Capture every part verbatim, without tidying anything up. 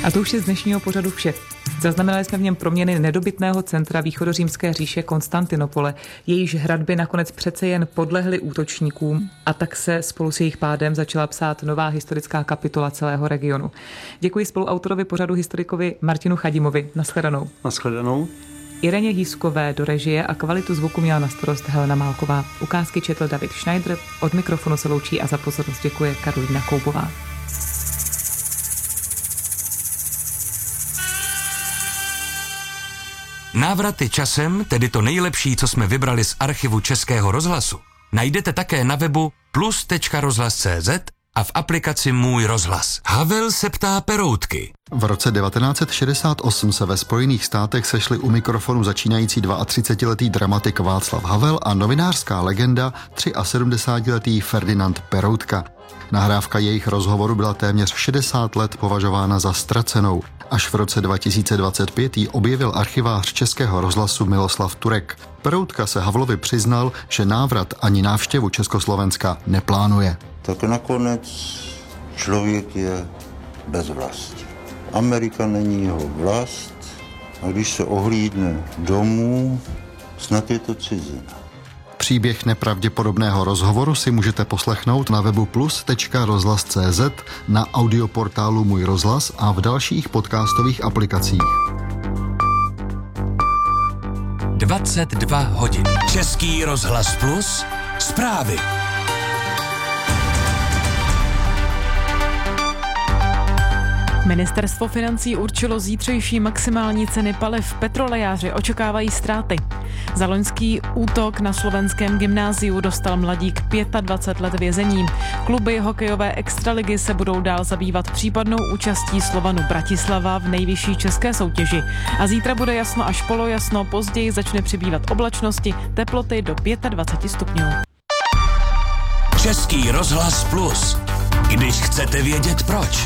A to už je z dnešního pořadu vše. Zaznamenali jsme v něm proměny nedobytného centra východořímské říše Konstantinopole. Jejíž hradby nakonec přece jen podlehly útočníkům a tak se spolu s jejich pádem začala psát nová historická kapitola celého regionu. Děkuji spoluautorovi pořadu, historikovi Martinu Chadimovi. Naschledanou. Naschledanou. Ireně Jískové do režie a kvalitu zvuku měla na starost Helena Málková. Ukázky četl David Schneider, od mikrofonu se loučí a za pozornost děkuje Karolína Koubová. Návraty časem, tedy to nejlepší, co jsme vybrali z archivu Českého rozhlasu, najdete také na webu plus tečka rozhlas tečka cé zet a v aplikaci Můj rozhlas. Havel se ptá peroutky. V roce devatenáct set šedesát osm se ve Spojených státech sešli u mikrofonu začínající třicetiletý dramatik Václav Havel a novinářská legenda sedmdesátiletý Ferdinand Peroutka. Nahrávka jejich rozhovoru byla téměř šedesát let považována za ztracenou. Až v roce dva tisíce dvacet pět ji objevil archivář Českého rozhlasu Miloslav Turek. Peroutka se Havlovi přiznal, že návrat ani návštěvu Československa neplánuje. Tak nakonec člověk je bez vlasti. Amerika není jeho vlast a když se ohlídne domů, snad je to cizina. Příběh nepravděpodobného rozhovoru si můžete poslechnout na webu plus tečka rozhlas tečka cé zet, na audioportálu Můj rozhlas a v dalších podcastových aplikacích. dvacet dva hodin. Český rozhlas plus. Zprávy. Ministerstvo financí určilo zítřejší maximální ceny paliv. Petrolejáři očekávají ztráty. Za loňský útok na slovenském gymnáziu dostal mladík dvacet pět let vězení. Kluby hokejové extraligy se budou dál zabývat případnou účastí Slovanu Bratislava v nejvyšší české soutěži. A zítra bude jasno až polojasno, později začne přibývat oblačnosti, teploty do dvacet pět stupňů. Český rozhlas plus. Když chcete vědět proč.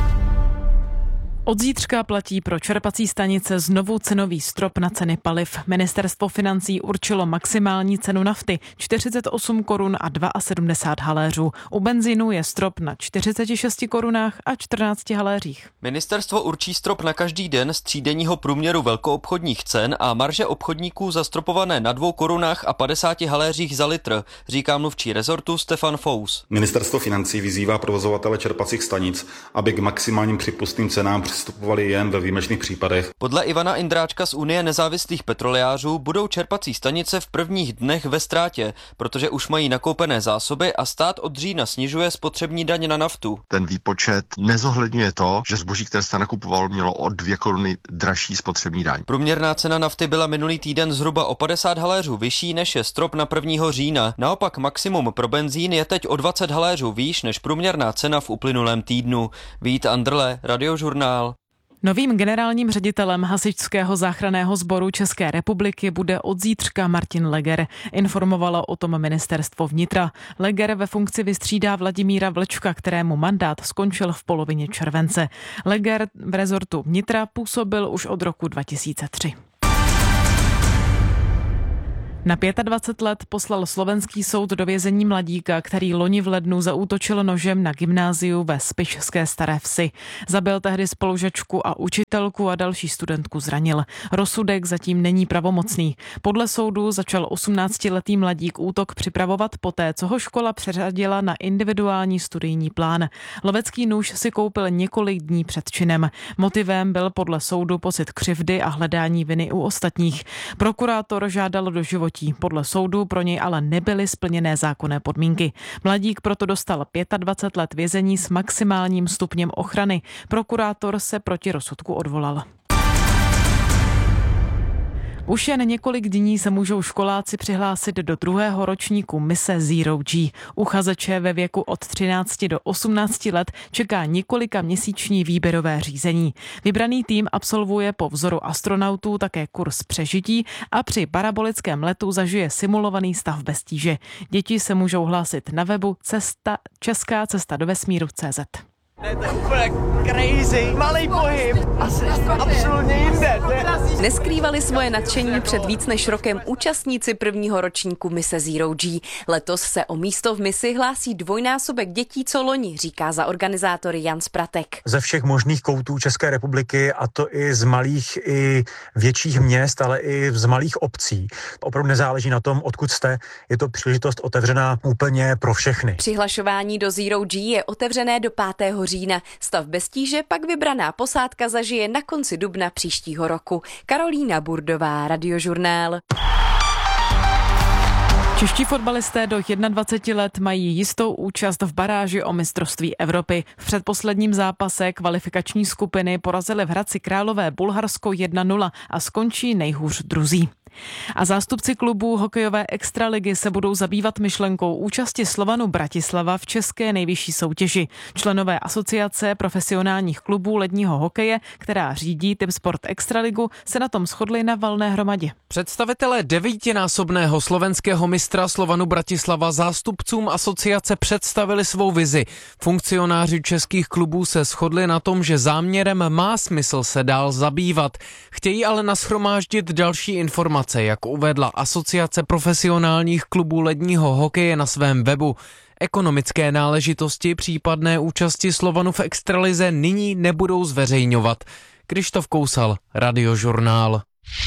Od zítřka platí pro čerpací stanice znovu cenový strop na ceny paliv. Ministerstvo financí určilo maximální cenu nafty čtyřicet osm korun a sedmdesát dva haléřů. U benzínu je strop na čtyřicet šest korunách a čtrnáct haléřích. Ministerstvo určí strop na každý den z třídenního průměru velkoobchodních cen a marže obchodníků zastropované na dvou korunách a padesáti haléřích za litr, říká mluvčí rezortu Stefan Fous. Ministerstvo financí vyzývá provozovatele čerpacích stanic, aby k maximálním přípustným cenám přistupovali jen ve výjimečných případech. Podle Ivana Indráčka z Unie nezávislých petrolejářů budou čerpací stanice v prvních dnech ve ztrátě, protože už mají nakoupené zásoby a stát od října snižuje spotřební daň na naftu. Ten výpočet nezohledňuje to, že zboží, které se nakupovalo, mělo o dvě koruny dražší spotřební daň. Průměrná cena nafty byla minulý týden zhruba o padesát haléřů vyšší, než je strop na prvního října. Naopak maximum pro benzín je teď o dvacet haléřů výš než průměrná cena v uplynulém týdnu. Vít Andrle, Radiožurnál. Novým generálním ředitelem Hasičského záchranného sboru České republiky bude od zítřka Martin Leger. Informovalo o tom ministerstvo vnitra. Leger ve funkci vystřídá Vladimíra Vlčka, kterému mandát skončil v polovině července. Leger v rezortu vnitra působil už od roku dva tisíce tři. Na dvacet pět let poslal slovenský soud do vězení mladíka, který loni v lednu zaútočil nožem na gymnáziu ve Spišské Staré Vsi. Zabil tehdy spolužačku a učitelku a další studentku zranil. Rozsudek zatím není pravomocný. Podle soudu začal osmnáctiletý mladík útok připravovat poté, co ho škola přeřadila na individuální studijní plán. Lovecký nůž si koupil několik dní před činem. Motivem byl podle soudu pocit křivdy a hledání viny u ostatních. Prokurátor žádal doživotí. Podle soudu pro něj ale nebyly splněné zákonné podmínky. Mladík proto dostal dvacet pět let vězení s maximálním stupněm ochrany. Prokurátor se proti rozsudku odvolal. Už jen několik dní se můžou školáci přihlásit do druhého ročníku mise Zero G. Uchazeče ve věku od třinácti do osmnácti let čeká několika měsíční výběrové řízení. Vybraný tým absolvuje po vzoru astronautů také kurz přežití a při parabolickém letu zažije simulovaný stav bez tíže. Děti se můžou hlásit na webu cesta, česká cesta do vesmíru tečka cé zet. To je úplně crazy. si, malej pohyb, asi absolutně jinde. Neskrývali svoje nadšení před víc než rokem účastníci prvního ročníku mise Zero G. Letos se o místo v misi hlásí dvojnásobek dětí, co loni, říká za organizátory Jan Spratek. Ze všech možných koutů České republiky, a to i z malých i větších měst, ale i z malých obcí. Opravdu nezáleží na tom, odkud jste, je to příležitost otevřená úplně pro všechny. Přihlašování do Zero G je otevřené do pátého října. Stav bez tíže pak vybraná posádka zažije na konci dubna příštího roku. Karolína Burdová, Radiožurnál. Čeští fotbalisté do dvaceti jedna let mají jistou účast v baráži o mistrovství Evropy. V předposledním zápase kvalifikační skupiny porazili v Hradci Králové Bulharsko jedna nula a skončí nejhůř druzí. A zástupci klubů hokejové extraligy se budou zabývat myšlenkou účasti Slovanu Bratislava v české nejvyšší soutěži. Členové asociace profesionálních klubů ledního hokeje, která řídí Team Sport Extraligu, se na tom shodli na valné hromadě. Představitelé devítinásobného slovenského mistra Slovanu Bratislava zástupcům asociace představili svou vizi. Funkcionáři českých klubů se shodli na tom, že záměrem má smysl se dál zabývat. Chtějí ale nashromáždit další informace, jak uvedla asociace profesionálních klubů ledního hokeje na svém webu. Ekonomické náležitosti případné účasti Slovanu v extralize nyní nebudou zveřejňovat. Krištof Kousal, Radiožurnál.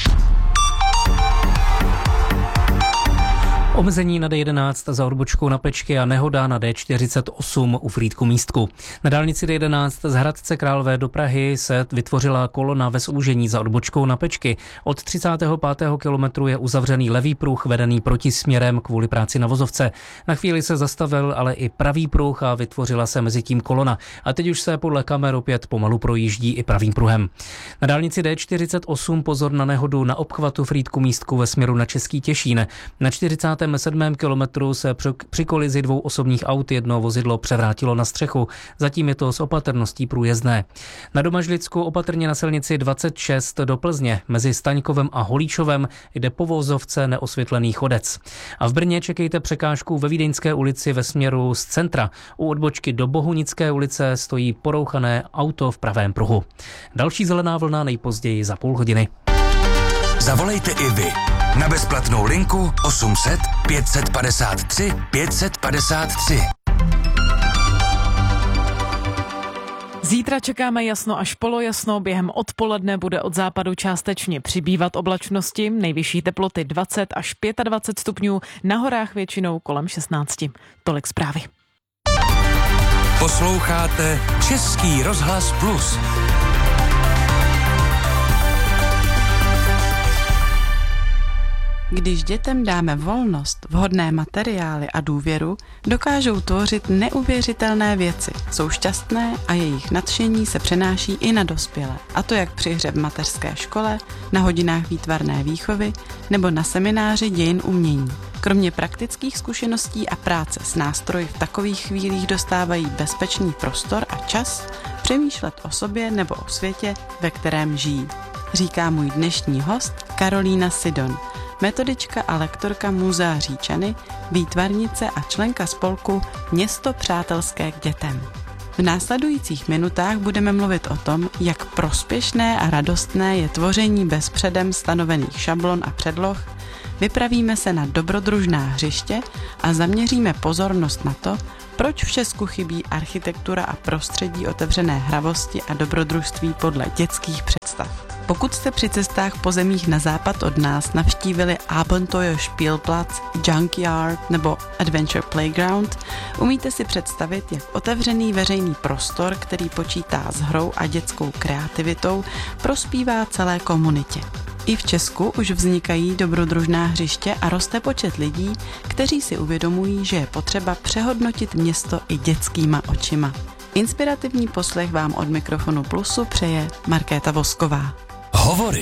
Omezení na D jedenáct za odbočkou na Pečky a nehoda na D čtyřicet osm u Frýdku Místku. Na dálnici D jedenáct z Hradce Králové do Prahy se vytvořila kolona ve zúžení za odbočkou na Pečky. Od třicátého pátého kilometru je uzavřený levý pruh vedený protisměrem kvůli práci na vozovce. Na chvíli se zastavil ale i pravý pruh a vytvořila se mezi tím kolona. A teď už se podle kamer opět pomalu projíždí i pravým pruhem. Na dálnici D čtyřicet osm pozor na nehodu na obchvatu Frýdku Místku ve směru na Český Těšín. Na čtyřicátém sedmém kilometru se při kolizi dvou osobních aut jedno vozidlo převrátilo na střechu. Zatím je to s opatrností průjezdné. Na Domažlicku opatrně na silnici dvacet šest do Plzně mezi Staňkovem a Holíčovem jde po vozovce neosvětlený chodec. A v Brně čekejte překážku ve Vídeňské ulici ve směru z centra. U odbočky do Bohunické ulice stojí porouchané auto v pravém pruhu. Další zelená vlna nejpozději za půl hodiny. Zavolejte i vy na bezplatnou linku osm set pět padesát tři pět padesát tři. Zítra čekáme jasno až polojasno, během odpoledne bude od západu částečně přibývat oblačnosti, nejvyšší teploty dvacet až dvacet pět stupňů, na horách většinou kolem šestnáct. Tolik zprávy. Posloucháte Český rozhlas Plus. Když dětem dáme volnost, vhodné materiály a důvěru, dokážou tvořit neuvěřitelné věci. Jsou šťastné a jejich nadšení se přenáší i na dospělé. A to jak při hře v mateřské škole, na hodinách výtvarné výchovy nebo na semináři dějin umění. Kromě praktických zkušeností a práce s nástroji v takových chvílích dostávají bezpečný prostor a čas přemýšlet o sobě nebo o světě, ve kterém žijí. Říká můj dnešní host Karolína Sidon, metodička a lektorka Muzea Říčany, výtvarnice a členka spolku Město přátelské k dětem. V následujících minutách budeme mluvit o tom, jak prospěšné a radostné je tvoření bez předem stanovených šablon a předloh, vypravíme se na dobrodružná hřiště a zaměříme pozornost na to, proč v Česku chybí architektura a prostředí otevřené hravosti a dobrodružství podle dětských představ. Pokud jste při cestách po zemích na západ od nás navštívili Abenteuerspielplatz, Junkyard nebo Adventure Playground, umíte si představit, jak otevřený veřejný prostor, který počítá s hrou a dětskou kreativitou, prospívá celé komunitě. I v Česku už vznikají dobrodružná hřiště a roste počet lidí, kteří si uvědomují, že je potřeba přehodnotit město i dětskýma očima. Inspirativní poslech vám od mikrofonu Plusu přeje Markéta Vosková. Hovory.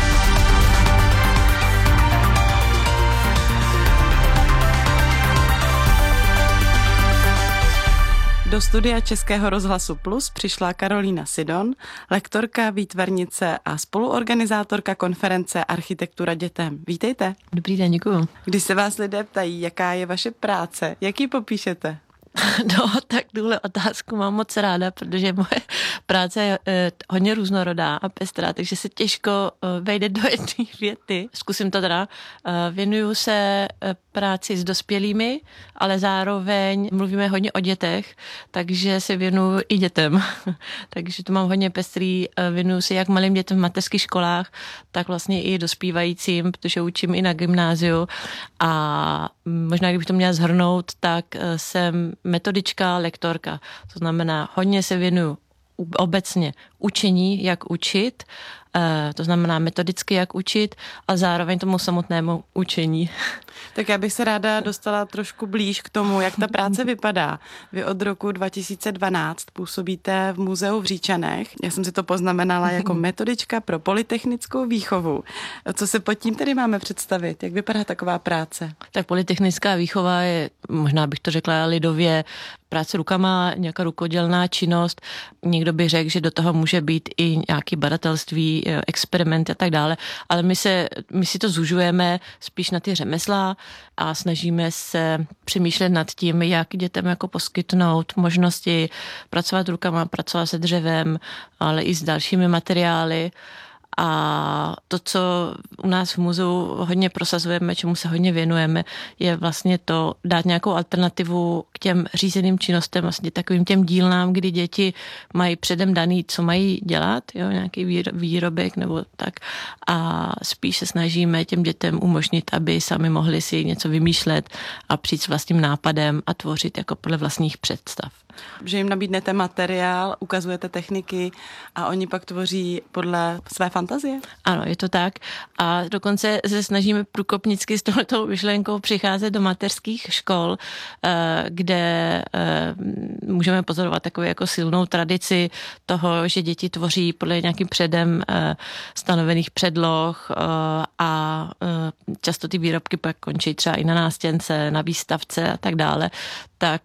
Do studia Českého rozhlasu Plus přišla Karolína Sidon, lektorka, výtvarnice a spoluorganizátorka konference Architektura dětem. Vítejte. Dobrý den, děkuju. Když se vás lidé ptají, jaká je vaše práce, jak ji popíšete? No, tak tuhle otázku mám moc ráda, protože moje práce je eh, hodně různorodá a pestrá, takže se těžko eh, vejde do jedné věty. Zkusím to teda. Eh, věnuju se eh, práci s dospělými, ale zároveň mluvíme hodně o dětech, takže se věnuju i dětem. Takže to mám hodně pestrý. Eh, věnuju se jak malým dětem v mateřských školách, tak vlastně i dospívajícím, protože učím i na gymnáziu. A možná, kdybych to měla shrnout, tak eh, jsem metodička, lektorka. To znamená, hodně se věnuju obecně učení, jak učit, to znamená metodicky, jak učit a zároveň tomu samotnému učení. Tak já bych se ráda dostala trošku blíž k tomu, jak ta práce vypadá. Vy od roku dva tisíce dvanáct působíte v muzeu v Říčanech. Já jsem si to poznamenala jako metodička pro polytechnickou výchovu. Co se pod tím tedy máme představit? Jak vypadá taková práce? Tak polytechnická výchova je, možná bych to řekla lidově, práce rukama, nějaká rukodělná činnost. Někdo by řekl, že do toho může být i nějaké badatelství, experiment a tak dále, ale my, se, my si to zužujeme spíš na ty řemesla a snažíme se přemýšlet nad tím, jak dětem jako poskytnout možnosti pracovat rukama, pracovat se dřevem, ale i s dalšími materiály. A to, co u nás v muzeu hodně prosazujeme, čemu se hodně věnujeme, je vlastně to dát nějakou alternativu k těm řízeným činnostem, vlastně takovým těm dílnám, kdy děti mají předem daný, co mají dělat, jo, nějaký výrobek nebo tak. A spíš se snažíme těm dětem umožnit, aby sami mohli si něco vymýšlet a přijít s vlastním nápadem a tvořit jako podle vlastních představ. Že jim nabídnete materiál, ukazujete techniky a oni pak tvoří podle své fantazie? Ano, je to tak. A dokonce se snažíme průkopnicky s touhletou myšlenkou přicházet do mateřských škol, kde můžeme pozorovat takovou jako silnou tradici toho, že děti tvoří podle nějakým předem stanovených předloh a často ty výrobky pak končí třeba i na nástěnce, na výstavce a tak dále. Tak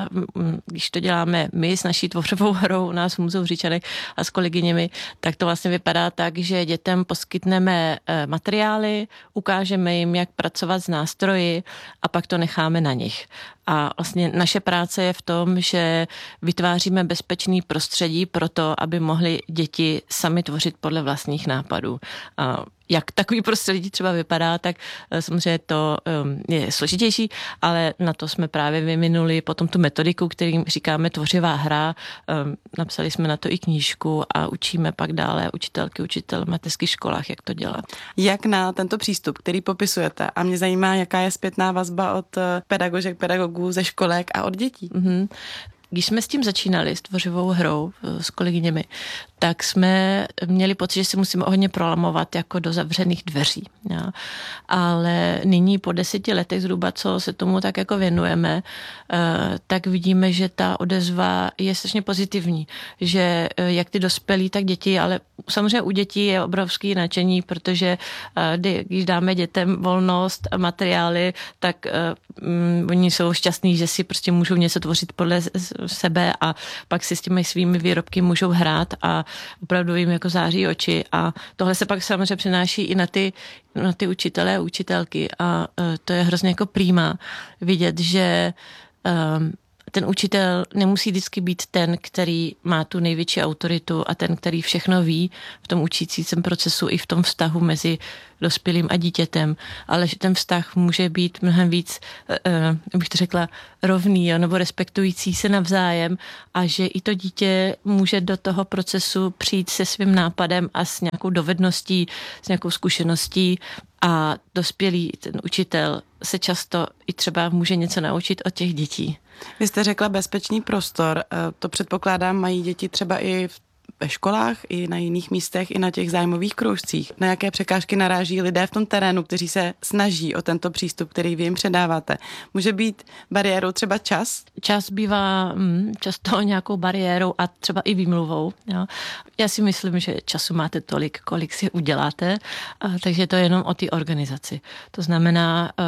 když to děláme my s naší tvořivou hrou u nás v muzeu v Říčanech a s kolegyněmi, tak to vlastně vypadá tak, že dětem poskytneme materiály, ukážeme jim, jak pracovat s nástroji a pak to necháme na nich. A vlastně naše práce je v tom, že vytváříme bezpečný prostředí pro to, aby mohly děti sami tvořit podle vlastních nápadů. A jak takový prostředí třeba vypadá, tak samozřejmě to je složitější, ale na to jsme právě vyvinuli potom tu metodiku, kterým říkáme tvořivá hra. Napsali jsme na to i knížku a učíme pak dále učitelky, učitel v mateřských školách, jak to dělat. Jak na tento přístup, který popisujete, a mě zajímá, jaká je zpětná vazba od pedagožek, pedagogů ze školek a od dětí? Mm-hmm. Když jsme s tím začínali, s tvořivou hrou s kolegyněmi, tak jsme měli pocit, že se musíme hodně prolamovat jako do zavřených dveří. Jo. Ale nyní po deseti letech zhruba, co se tomu tak jako věnujeme, tak vidíme, že ta odezva je strašně pozitivní. Že jak ty dospělí, tak děti, ale samozřejmě u dětí je obrovský nadšení, protože když dáme dětem volnost a materiály, tak um, oni jsou šťastní, že si prostě můžou něco tvořit podle sebe a pak si s těmi svými výrobky můžou hrát a opravdu jim jako září oči a tohle se pak samozřejmě přenáší i na ty, na ty učitelé a učitelky a to je hrozně jako prýma vidět, že um, ten učitel nemusí vždycky být ten, který má tu největší autoritu a ten, který všechno ví v tom učícím procesu i v tom vztahu mezi dospělým a dítětem, ale že ten vztah může být mnohem víc, uh, bych to řekla, rovný, jo, nebo respektující se navzájem a že i to dítě může do toho procesu přijít se svým nápadem a s nějakou dovedností, s nějakou zkušeností a dospělý ten učitel se často i třeba může něco naučit od těch dětí. Vy jste řekla bezpečný prostor, to předpokládám mají děti třeba i v ve školách, i na jiných místech, i na těch zájmových kroužcích. Na jaké překážky naráží lidé v tom terénu, kteří se snaží o tento přístup, který vy jim předáváte? Může být bariérou třeba čas? Čas bývá hm, často nějakou bariérou a třeba i výmluvou. Jo. Já si myslím, že času máte tolik, kolik si uděláte, a, takže to je jenom o té organizaci. To znamená, uh,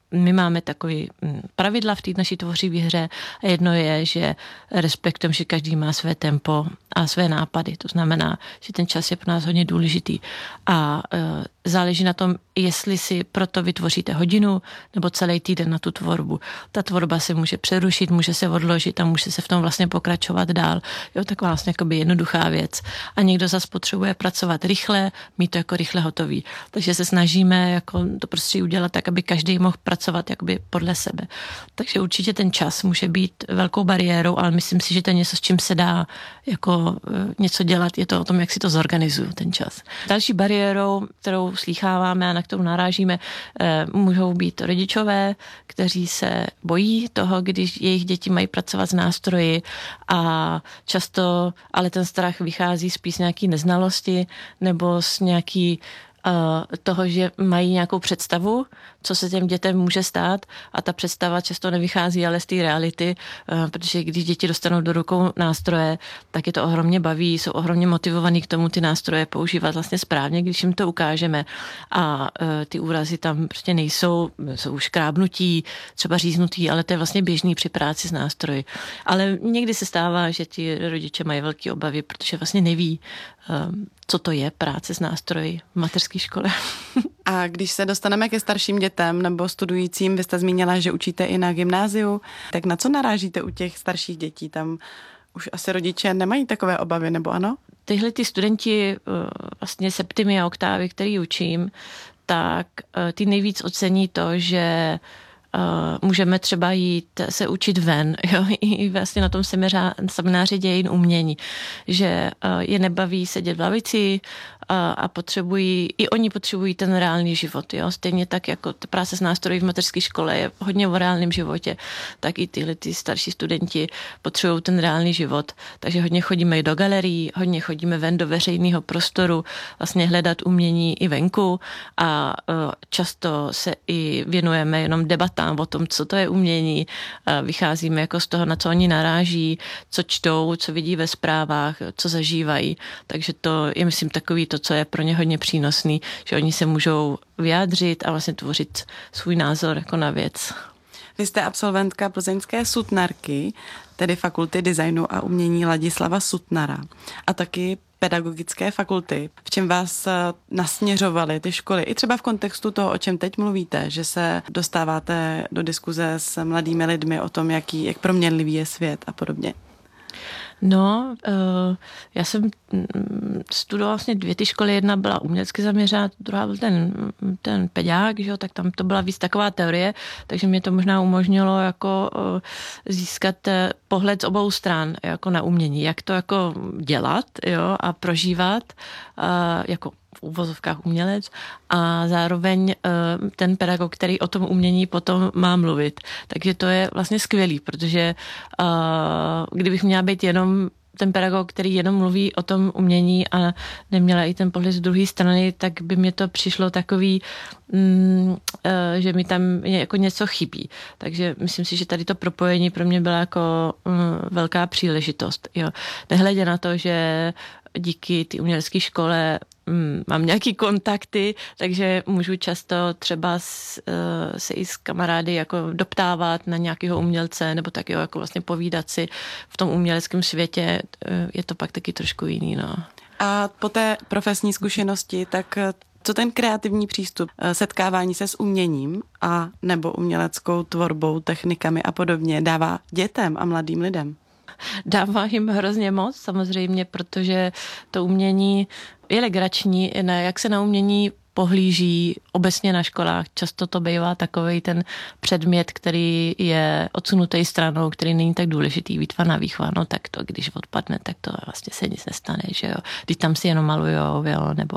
my máme takový pravidla v té naší tvořivé hře a jedno je, že respektujeme, že každý má své tempo a své nápady. To znamená, že ten čas je pro nás hodně důležitý a e, záleží na tom, jestli si proto vytvoříte hodinu nebo celý týden na tu tvorbu. Ta tvorba se může přerušit, může se odložit a může se v tom vlastně pokračovat dál. Jo, taková vlastně jakoby jednoduchá věc. A někdo zase potřebuje pracovat rychle, mít to jako rychle hotový. Takže se snažíme jako to prostě udělat tak, aby každý mohl pracovat jakoby podle sebe. Takže určitě ten čas může být velkou bariérou, ale myslím si, že to je něco, s čím se dá jako něco dělat. Je to o tom, jak si to zorganizuju, ten čas. Další bariérou, kterou slýcháváme a na kterou narážíme, můžou být rodičové, kteří se bojí toho, když jejich děti mají pracovat s nástroji a často, ale ten strach vychází spíš z nějaký neznalosti nebo z nějaký toho, že mají nějakou představu, co se těm dětem může stát a ta představa často nevychází ale z té reality, protože když děti dostanou do rukou nástroje, tak je to ohromně baví, jsou ohromně motivovaní k tomu ty nástroje používat vlastně správně, když jim to ukážeme a ty úrazy tam prostě nejsou, jsou už krábnutí, třeba říznutí, ale to je vlastně běžný při práci s nástroji. Ale někdy se stává, že ti rodiče mají velké obavy, protože vlastně neví, co to je práce s nástroji v mateřské škole. A když se dostaneme ke starším dětem nebo studujícím, vy jste zmínila, že učíte i na gymnáziu, tak na co narážíte u těch starších dětí? Tam už asi rodiče nemají takové obavy, nebo ano? Tyhle ty studenti, vlastně septimy a oktávy, který učím, tak ty nejvíc ocení to, že Uh, můžeme třeba jít se učit ven, jo, i vlastně na tom semináři dějin umění, že uh, je nebaví sedět v lavici uh, a potřebují, i oni potřebují ten reálný život, jo, stejně tak jako ta práce s nástroji v mateřské škole je hodně o reálném životě, tak i tyhle ty starší studenti potřebují ten reálný život, takže hodně chodíme i do galerií, hodně chodíme ven do veřejného prostoru, vlastně hledat umění i venku a uh, často se i věnujeme jenom debatám o tom, co to je umění. Vycházíme jako z toho, na co oni naráží, co čtou, co vidí ve zprávách, co zažívají. Takže to je, myslím, takový to, co je pro ně hodně přínosný, že oni se můžou vyjádřit a vlastně tvořit svůj názor jako na věc. Vy jste absolventka plzeňské Sutnarky, tedy Fakulty designu a umění Ladislava Sutnara a taky pedagogické fakulty. V čem vás nasměřovaly ty školy? I třeba v kontextu toho, o čem teď mluvíte, že se dostáváte do diskuze s mladými lidmi o tom, jaký, jak proměnlivý je svět a podobně. No, já jsem studovala vlastně dvě ty školy, jedna byla umělecky zaměřená, druhá byl ten, ten peďák, že jo, tak tam to byla víc taková teorie, takže mě to možná umožnilo jako získat pohled z obou stran jako na umění, jak to jako dělat, jo, a prožívat jako v uvozovkách umělec a zároveň ten pedagog, který o tom umění potom má mluvit. Takže to je vlastně skvělý, protože kdybych měla být jenom ten pedagog, který jenom mluví o tom umění a neměla i ten pohled z druhé strany, tak by mě to přišlo takový, mm, že mi tam jako něco chybí. Takže myslím si, že tady to propojení pro mě byla jako mm, velká příležitost. Jo. Nehledě na to, že díky té umělecké škole mm, mám nějaký kontakty, takže můžu často třeba s, uh, se i s kamarády jako doptávat na nějakého umělce nebo taky jako vlastně povídat si v tom uměleckém světě. Uh, je to pak taky trošku jiný, no. A po té profesní zkušenosti, tak co ten kreativní přístup, setkávání se s uměním a nebo uměleckou tvorbou, technikami a podobně dává dětem a mladým lidem? Dává jim hrozně moc, samozřejmě, protože to umění je legrační, jak se na umění pohlíží obecně na školách. Často to bývá takovej ten předmět, který je odsunutý stranou, který není tak důležitý, výtva na výchova, no tak to, když odpadne, tak to vlastně se nic nestane, že jo. Když tam si jenom malujou, jo, nebo